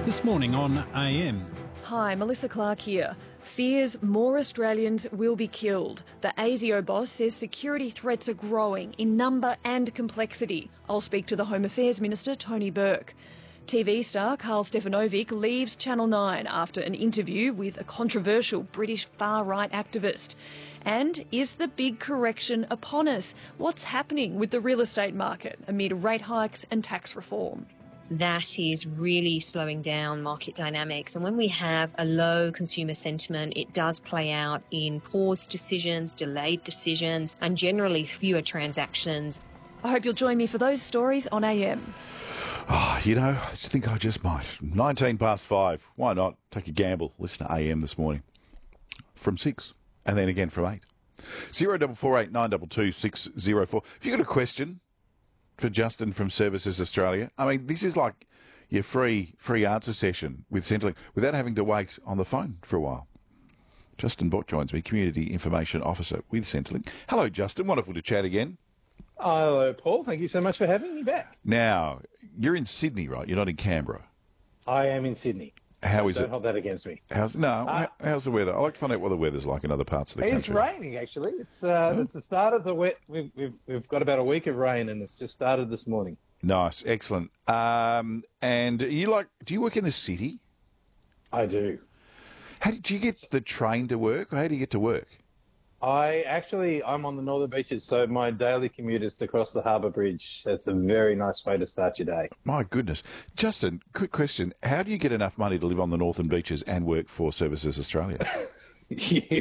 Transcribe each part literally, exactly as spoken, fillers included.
This morning on A M. Hi, Melissa Clark here. Fears more Australians will be killed. The ASIO boss says security threats are growing in number and complexity. I'll speak to the Home Affairs Minister, Tony Burke. T V star Karl Stefanovic leaves Channel nine after an interview with a controversial British far-right activist. And is the big correction upon us? What's happening with the real estate market amid rate hikes and tax reform? That is really slowing down market dynamics. And when we have a low consumer sentiment, it does play out in paused decisions, delayed decisions, and generally fewer transactions. I hope you'll join me for those stories on A M. Oh, you know, I think I just might. nineteen past five. Why not? Take a gamble. Listen to A M this morning. From six. And then again from eight. Zero double four eight nine double two six zero four. If you've got a question for Justin from Services Australia, I mean, this is like your free free answer session with Centrelink without having to wait on the phone for a while. Justin Bott joins me, Community Information Officer with Centrelink. Hello, Justin. Wonderful to chat again. Hello, Paul. Thank you so much for having me back. Now, you're in Sydney, right? You're not in Canberra. I am in Sydney. How is Don't it? hold that against me. How's no? Uh, how's the weather? I like to find out what the weather's like in other parts of the it's country. It's raining, actually. It's uh, it's the start of the wet. We've, we've we've got about a week of rain, and it's just started this morning. Nice, excellent. Um, and you like? Do you work in the city? I do. How did you get the train to work, or how do you get to work? I actually, I'm on the Northern Beaches, so my daily commute is to cross the Harbour Bridge. That's a very nice way to start your day. My goodness. Justin, quick question. How do you get enough money to live on the Northern Beaches and work for Services Australia? yeah,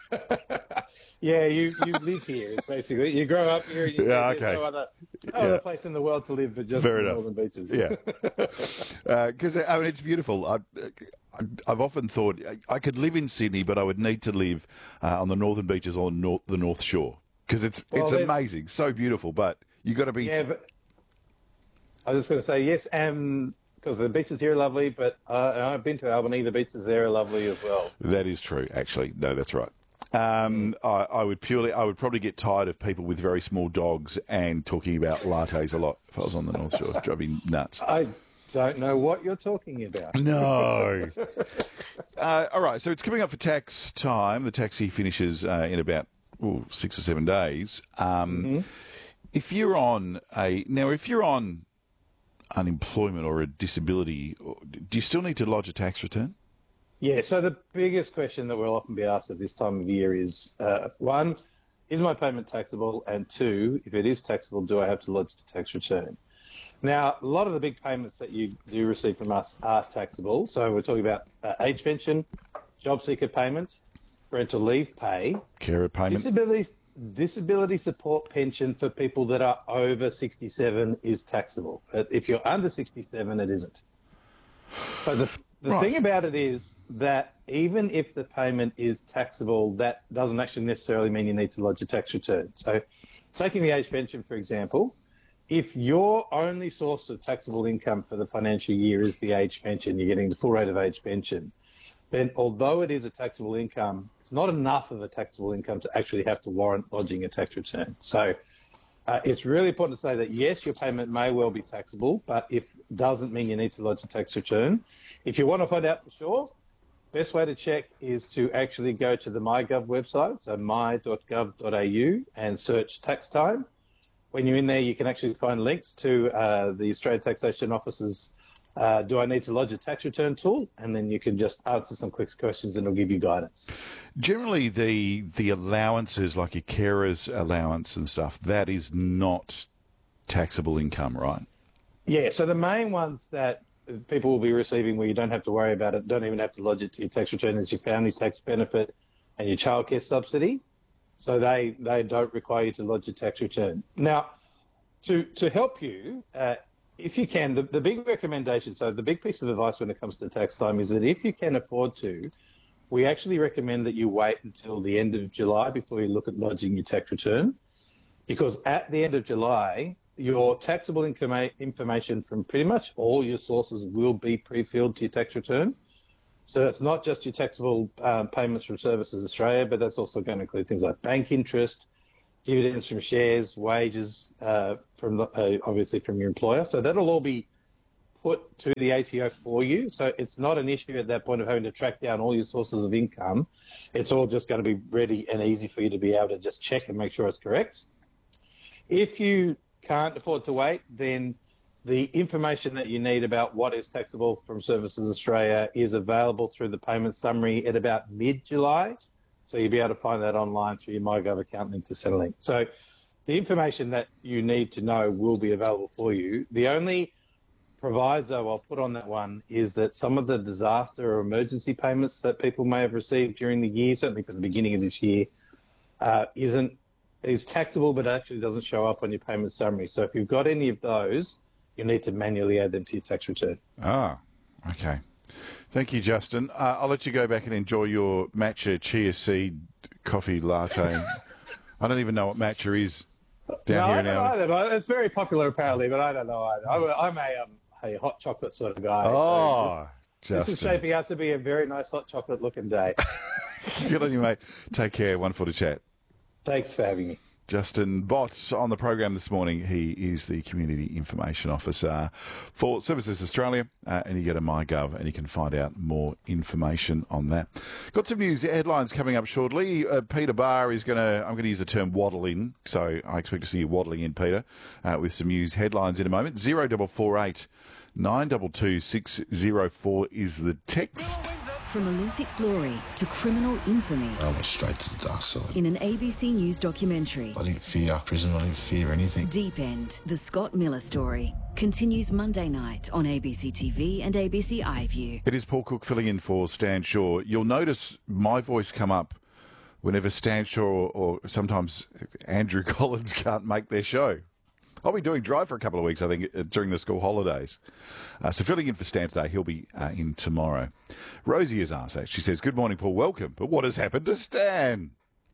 yeah you, you live here, basically. You grow up here. You, yeah, there's okay. no other, no yeah. other place in the world to live but just Fair the enough. Northern Beaches. Yeah. Because, uh, I mean, it's beautiful. I, I've often thought I could live in Sydney, but I would need to live uh, on the Northern Beaches or north, the North Shore because it's well, it's amazing, so beautiful. But you got to be. Yeah, but I was just going to say yes, and because the beaches here are lovely, but uh, I've been to Albany. The beaches there are lovely as well. That is true, actually. No, that's right. Um, I, I would purely, I would probably get tired of people with very small dogs and talking about lattes a lot if I was on the North Shore. It'd drive me nuts. I don't know what you're talking about. No. uh, all right, so it's coming up for tax time. The taxi finishes uh, in about ooh, six or seven days. Um, mm-hmm. If you're on a now, if you're on unemployment or a disability, do you still need to lodge a tax return? Yeah. So the biggest question that we'll often be asked at this time of year is uh, one: is my payment taxable? And two, if it is taxable, do I have to lodge a tax return? Now, a lot of the big payments that you do receive from us are taxable. So we're talking about uh, age pension, job seeker payment, parental leave pay, carer payment, disability, disability support pension for people that are over sixty-seven is taxable. But if you're under sixty-seven, it isn't. But the, the right. thing about it is that even if the payment is taxable, that doesn't actually necessarily mean you need to lodge a tax return. So taking the age pension, for example, if your only source of taxable income for the financial year is the age pension, you're getting the full rate of age pension, then although it is a taxable income, it's not enough of a taxable income to actually have to warrant lodging a tax return. So uh, it's really important to say that, yes, your payment may well be taxable, but it doesn't mean you need to lodge a tax return. If you want to find out for sure, best way to check is to actually go to the MyGov website, so my dot gov dot a u, and search tax time. When you're in there, you can actually find links to uh, the Australian Taxation Office's uh, Do I Need to Lodge a Tax Return tool, and then you can just answer some quick questions and it'll give you guidance. Generally, the the allowances, like your carer's allowance and stuff, that is not taxable income, right? Yeah, so the main ones that people will be receiving where you don't have to worry about it, don't even have to lodge it to your tax return, is your family tax benefit and your childcare subsidy. So they, they don't require you to lodge a tax return. Now, to to help you, uh, if you can, the, the big recommendation, so the big piece of advice when it comes to tax time is that if you can afford to, we actually recommend that you wait until the end of July before you look at lodging your tax return. Because at the end of July, your taxable income information from pretty much all your sources will be pre-filled to your tax return. So that's not just your taxable um, payments from Services Australia, but that's also going to include things like bank interest, dividends from shares, wages uh, from the, uh, obviously from your employer. So that'll all be put to the A T O for you. So it's not an issue at that point of having to track down all your sources of income. It's all just going to be ready and easy for you to be able to just check and make sure it's correct. If you can't afford to wait, then the information that you need about what is taxable from Services Australia is available through the payment summary at about mid-July. So you'll be able to find that online through your MyGov account link to Centrelink. So the information that you need to know will be available for you. The only proviso I'll put on that one is that some of the disaster or emergency payments that people may have received during the year, certainly for the beginning of this year, uh, isn't is taxable, but actually doesn't show up on your payment summary. So if you've got any of those, you need to manually add them to your tax return. Ah, okay. Thank you, Justin. Uh, I'll let you go back and enjoy your matcha chia seed coffee latte. I don't even know what matcha is down no, here I in don't our... either, but it's very popular apparently, but I don't know either. I'm, I'm a, um, a hot chocolate sort of guy. Oh, so this, this is shaping out to be a very nice hot chocolate looking day. Good on you, mate. Take care. Wonderful to chat. Thanks for having me. Justin Bott on the program this morning. He is the Community Information Officer for Services Australia, uh, and you go to MyGov and you can find out more information on that. Got some news headlines coming up shortly. Uh, Peter Barr is going to, I'm going to use the term waddle in, so I expect to see you waddling in, Peter, uh, with some news headlines in a moment. zero four four eight nine two two six zero four is the text. From Olympic glory to criminal infamy. I went straight to the dark side. In an A B C News documentary. I didn't fear prison, I didn't fear anything. Deep End, the Scott Miller story, continues Monday night on A B C T V and A B C iView. It is Paul Cook filling in for Stan Shaw. You'll notice my voice come up whenever Stan Shaw or, or sometimes Andrew Collins can't make their show. I'll be doing Drive for a couple of weeks, I think, during the school holidays. Uh, so filling in for Stan today, he'll be uh, in tomorrow. Rosie has asked that. She says, good morning, Paul, welcome. But what has happened to Stan?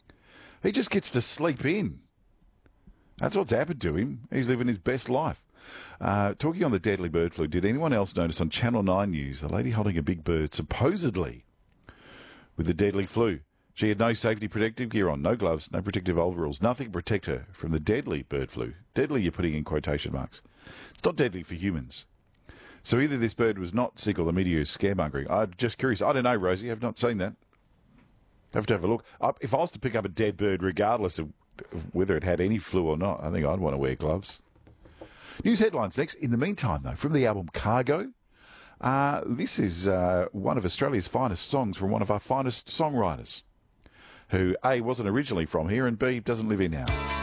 He just gets to sleep in. That's what's happened to him. He's living his best life. Uh, talking on the deadly bird flu, did anyone else notice on Channel nine News, the lady holding a big bird, supposedly with the deadly flu? She had no safety protective gear on, no gloves, no protective overalls, nothing to protect her from the deadly bird flu. Deadly, you're putting in quotation marks. It's not deadly for humans. So either this bird was not sick or the media is scaremongering. I'm just curious. I don't know, Rosie. I've not seen that. Have to have a look. If I was to pick up a dead bird, regardless of whether it had any flu or not, I think I'd want to wear gloves. News headlines next. In the meantime, though, from the album Cargo, uh, this is uh, one of Australia's finest songs from one of our finest songwriters, who A, wasn't originally from here and B, doesn't live here now.